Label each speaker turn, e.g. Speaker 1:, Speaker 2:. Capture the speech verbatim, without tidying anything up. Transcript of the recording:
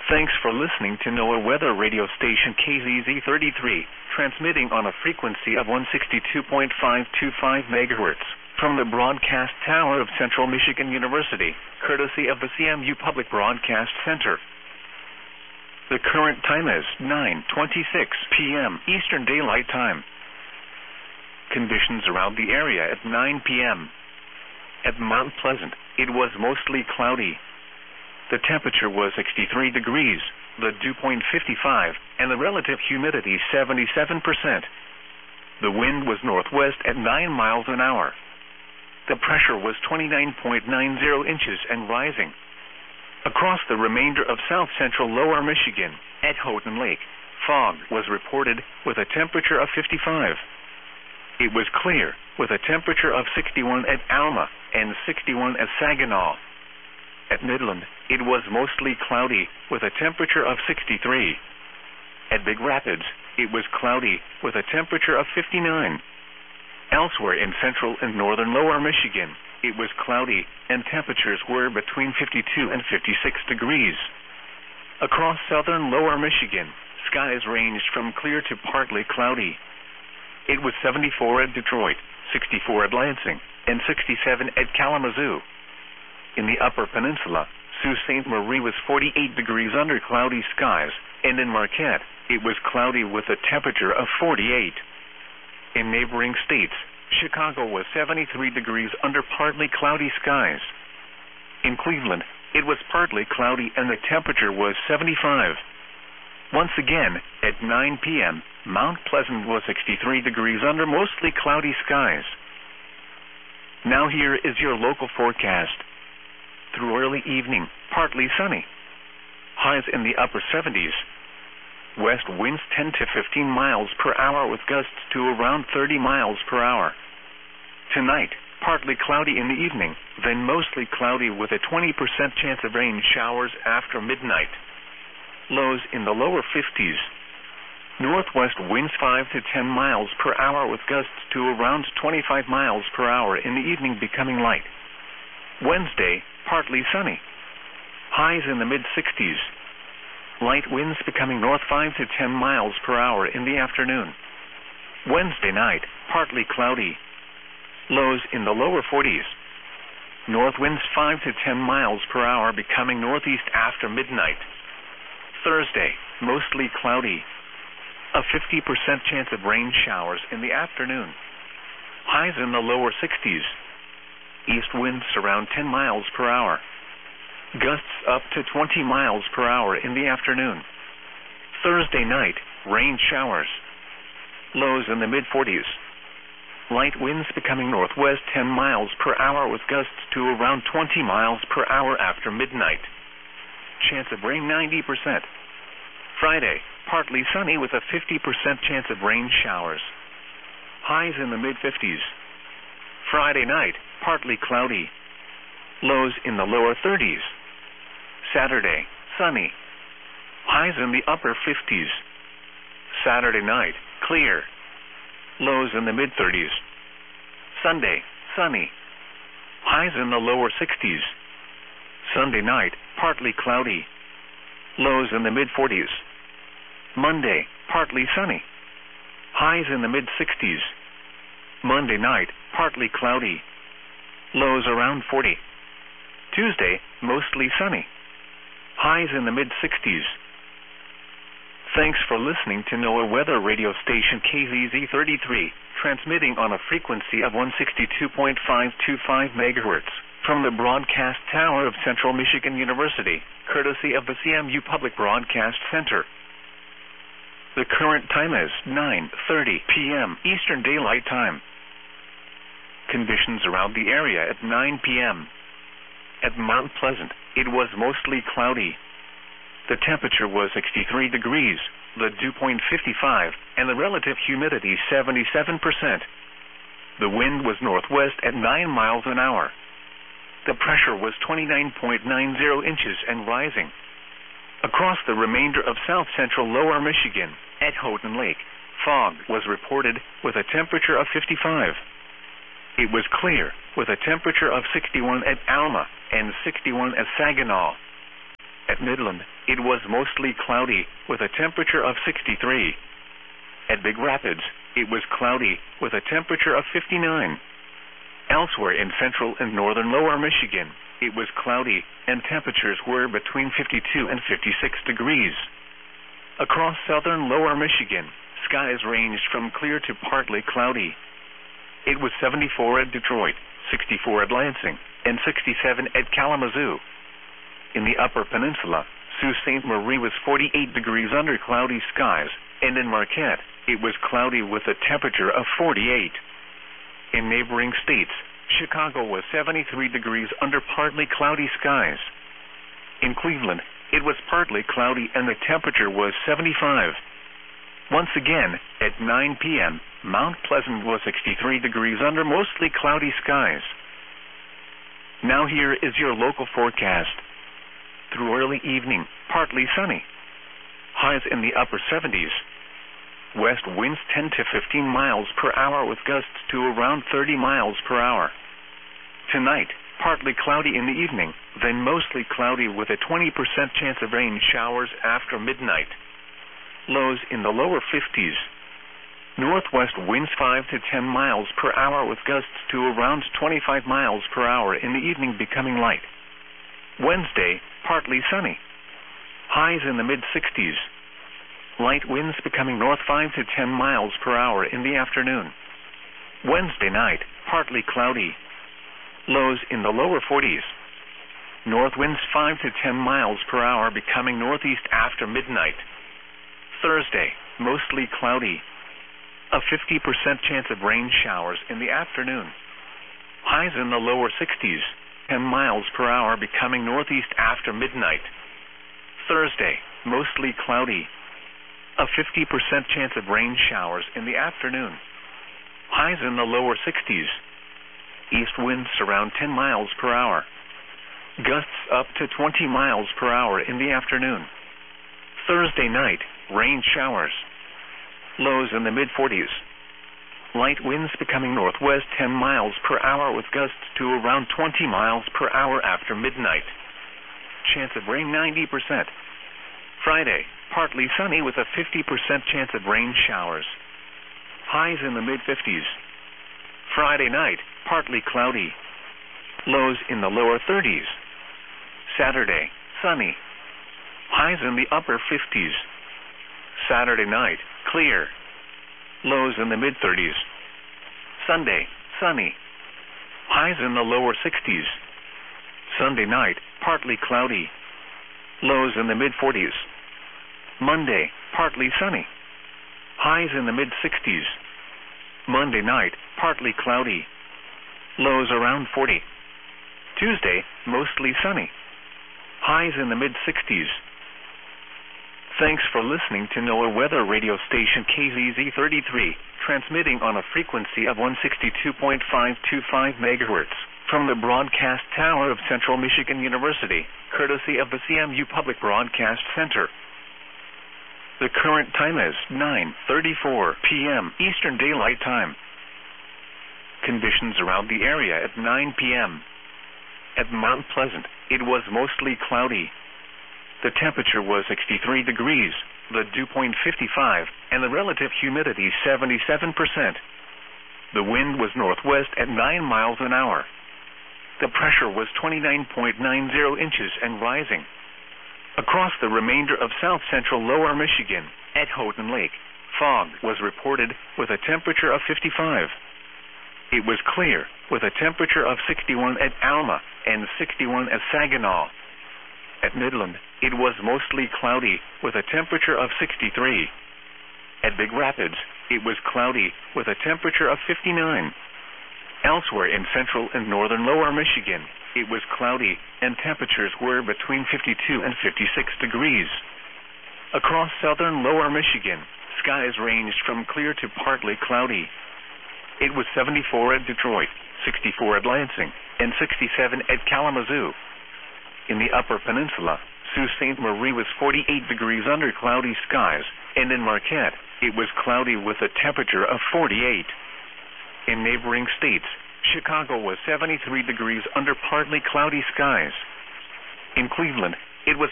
Speaker 1: Thanks for listening to NOAA weather radio station K Z Z thirty-three, transmitting on a frequency of one sixty-two point five two five megahertz from the broadcast tower of Central Michigan University, courtesy of the C M U Public Broadcast Center. The current time is nine twenty-six p m Eastern Daylight Time. Conditions around the area at nine p m At Mount Pleasant, it was mostly cloudy. The temperature was sixty-three degrees, the dew point fifty-five, and the relative humidity seventy-seven percent. The wind was northwest at nine miles an hour. The pressure was twenty-nine point nine zero inches and rising. Across the remainder of south-central lower Michigan, at Houghton Lake, fog was reported with a temperature of fifty-five. It was clear, with a temperature of sixty-one at Alma and sixty-one at Saginaw. At Midland, it was mostly cloudy, with a temperature of sixty-three. At Big Rapids, it was cloudy, with a temperature of fifty-nine. Elsewhere in central and northern lower Michigan, it was cloudy, and temperatures were between fifty-two and fifty-six degrees. Across southern lower Michigan, skies ranged from clear to partly cloudy. It was seventy-four at Detroit, sixty-four at Lansing, and sixty-seven at Kalamazoo. In the Upper Peninsula, Sault Ste. Marie was forty-eight degrees under cloudy skies, and in Marquette, it was cloudy with a temperature of forty-eight. In neighboring states, Chicago was seventy-three degrees under partly cloudy skies. In Cleveland, it was partly cloudy and the temperature was seventy-five. Once again, at nine p m, Mount Pleasant was sixty-three degrees under mostly cloudy skies. Now here is your local forecast. Through early evening, partly sunny. Highs in the upper seventies. West winds ten to fifteen miles per hour with gusts to around thirty miles per hour. Tonight, partly cloudy in the evening, then mostly cloudy with a twenty percent chance of rain showers after midnight. Lows in the lower fifties. Northwest winds five to ten miles per hour with gusts to around twenty-five miles per hour in the evening becoming light. Wednesday, partly sunny. Highs in the mid-sixties. Light winds becoming north five to ten miles per hour in the afternoon. Wednesday night, partly cloudy. Lows in the lower forties. North winds five to ten miles per hour becoming northeast after midnight. Thursday, mostly cloudy. A fifty percent chance of rain showers in the afternoon. Highs in the lower sixties. East winds around ten miles per hour. Gusts up to twenty miles per hour in the afternoon. Thursday night, rain showers. Lows in the mid-forties. Light winds becoming northwest ten miles per hour with gusts to around twenty miles per hour after midnight. Chance of rain ninety percent. Friday, partly sunny with a fifty percent chance of rain showers. Highs in the mid-fifties. Friday night, partly cloudy. Lows in the lower thirties. Saturday, sunny. Highs in the upper fifties. Saturday night, clear. Lows in the mid-thirties. Sunday, sunny. Highs in the lower sixties. Sunday night, partly cloudy. Lows in the mid-forties. Monday, partly sunny. Highs in the mid-sixties. Monday night, partly cloudy. Lows around forty. Tuesday, mostly sunny. Highs in the mid-sixties. Thanks for listening to NOAA weather radio station K Z Z thirty-three, transmitting on a frequency of one sixty-two point five two five megahertz from the broadcast tower of Central Michigan University, courtesy of the C M U Public Broadcast Center. The current time is nine thirty p m Eastern Daylight Time. Conditions around the area at nine p m At Mount Pleasant, it was mostly cloudy. The temperature was sixty-three degrees, the dew point fifty-five, and the relative humidity seventy-seven percent. The wind was northwest at nine miles an hour. The pressure was twenty-nine point nine zero inches and rising. Across the remainder of south-central lower Michigan, at Houghton Lake, fog was reported with a temperature of fifty-five. It was clear, with a temperature of sixty-one at Alma and sixty-one at Saginaw. At Midland, it was mostly cloudy, with a temperature of sixty-three. At Big Rapids, it was cloudy, with a temperature of fifty-nine. Elsewhere in central and northern lower Michigan, it was cloudy, and temperatures were between fifty-two and fifty-six degrees. Across southern lower Michigan, skies ranged from clear to partly cloudy. It was seventy-four at Detroit, sixty-four at Lansing, and sixty-seven at Kalamazoo. In the Upper Peninsula, Sault Ste. Marie was forty-eight degrees under cloudy skies, and in Marquette, it was cloudy with a temperature of forty-eight. In neighboring states, Chicago was seventy-three degrees under partly cloudy skies. In Cleveland, it was partly cloudy and the temperature was seventy-five. Once again, at nine p.m., Mount Pleasant was sixty-three degrees under mostly cloudy skies. Now here is your local forecast. Through early evening, partly sunny. Highs in the upper seventies. West winds ten to fifteen miles per hour with gusts to around thirty miles per hour. Tonight, partly cloudy in the evening, then mostly cloudy with a twenty percent chance of rain showers after midnight. Lows in the lower fifties. Northwest winds five to ten miles per hour with gusts to around twenty-five miles per hour in the evening becoming light. Wednesday, partly sunny. Highs in the mid-sixties. Light winds becoming north five to ten miles per hour in the afternoon. Wednesday night, partly cloudy. Lows in the lower forties. North winds five to ten miles per hour becoming northeast after midnight. Thursday, mostly cloudy. A fifty percent chance of rain showers in the afternoon. Highs in the lower sixties, ten miles per hour becoming northeast after midnight. Thursday, mostly cloudy. A fifty percent chance of rain showers in the afternoon. Highs in the lower sixties. East winds around ten miles per hour. Gusts up to twenty miles per hour in the afternoon. Thursday night, rain showers. Lows in the mid-forties. Light winds becoming northwest ten miles per hour with gusts to around twenty miles per hour after midnight. Chance of rain ninety percent. Friday, partly sunny with a fifty percent chance of rain showers. Highs in the mid-fifties. Friday night, partly cloudy. Lows in the lower thirties. Saturday, sunny. Highs in the upper fifties. Saturday night, clear. Lows in the mid-thirties. Sunday, sunny. Highs in the lower sixties. Sunday night, partly cloudy. Lows in the mid-forties. Monday, partly sunny. Highs in the mid-sixties. Monday night, partly cloudy. Lows around forty. Tuesday, mostly sunny. Highs in the mid-sixties. Thanks for listening to NOAA Weather Radio Station K Z Z thirty-three, transmitting on a frequency of one sixty-two point five two five megahertz from the broadcast tower of Central Michigan University, courtesy of the C M U Public Broadcast Center. The current time is nine thirty-four p.m. Eastern Daylight Time. Conditions around the area at nine p.m. At Mount Pleasant, it was mostly cloudy. The temperature was sixty-three degrees, the dew point fifty-five, and the relative humidity seventy-seven percent. The wind was northwest at nine miles an hour. The pressure was twenty-nine point nine zero inches and rising. Across the remainder of south-central lower Michigan, at Houghton Lake, fog was reported with a temperature of fifty-five. It was clear, with a temperature of sixty-one at Alma and sixty-one at Saginaw. At Midland, it was mostly cloudy, with a temperature of sixty-three. At Big Rapids, it was cloudy, with a temperature of fifty-nine. Elsewhere in central and northern lower Michigan, it was cloudy, and temperatures were between fifty-two and fifty-six degrees. Across southern lower Michigan, skies ranged from clear to partly cloudy. It was seventy-four at Detroit, sixty-four at Lansing, and sixty-seven at Kalamazoo. In the Upper Peninsula, Sault Ste. Marie was forty-eight degrees under cloudy skies, and in Marquette, it was cloudy with a temperature of forty-eight. In neighboring states, Chicago was seventy-three degrees under partly cloudy skies. In Cleveland,